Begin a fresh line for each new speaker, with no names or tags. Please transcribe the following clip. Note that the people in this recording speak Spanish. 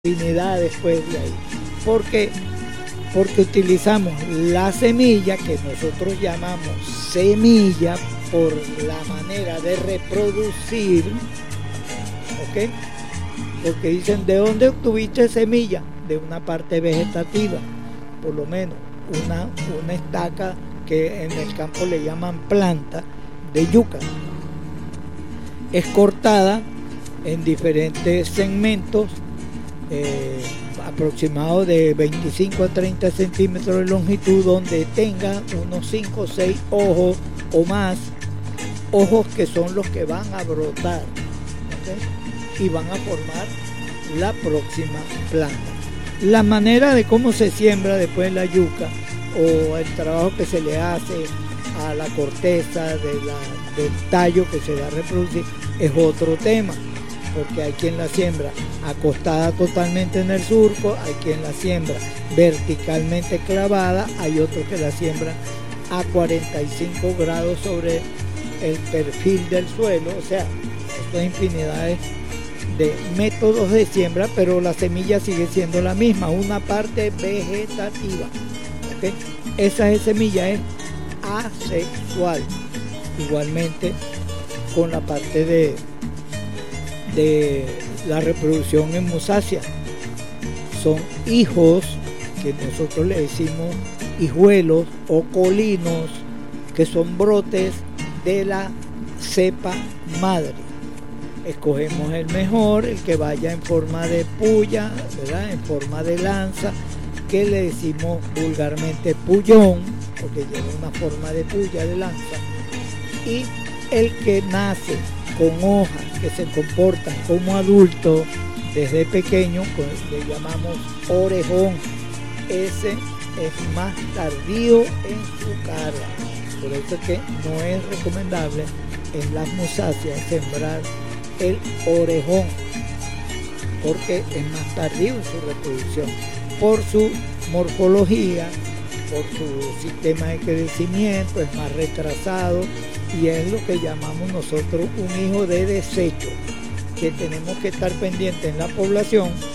infinidad después de ahí. ¿Por qué? Porque utilizamos la semilla, que nosotros llamamos semilla por la manera de reproducir, ¿ok? Porque dicen, ¿de dónde obtuviste semilla? De una parte vegetativa, por lo menos una estaca que en el campo le llaman planta de yuca. Es cortada en diferentes segmentos, aproximado de 25 a 30 centímetros de longitud, donde tenga unos 5 o 6 ojos o más, ojos que son los que van a brotar, ¿okay? Y van a formar la próxima planta. La manera de cómo se siembra después la yuca, o el trabajo que se le hace a la corteza del tallo que se va a reproducir, es otro tema, porque hay quien la siembra acostada totalmente en el surco, hay quien la siembra verticalmente clavada, hay otros que la siembran a 45 grados sobre el perfil del suelo. O sea, estas infinidades de métodos de siembra, pero la semilla sigue siendo la misma, una parte vegetativa, ¿okay? Esa semilla es asexual, igualmente con la parte de la reproducción en musácea. Son hijos que nosotros le decimos hijuelos o colinos, que son brotes de la cepa madre. Escogemos el mejor, el que vaya en forma de puya, ¿verdad? En forma de lanza, que le decimos vulgarmente pullón, porque lleva una forma de puya, de lanza, y el que nace con hojas que se comportan como adultos desde pequeño, pues le llamamos orejón. Ese es más tardío en su carga, por eso es que no es recomendable en las musáceas sembrar el orejón, porque es más tardío en su reproducción, por su morfología, por su sistema de crecimiento, es más retrasado, y es lo que llamamos nosotros un hijo de desecho, que tenemos que estar pendientes en la población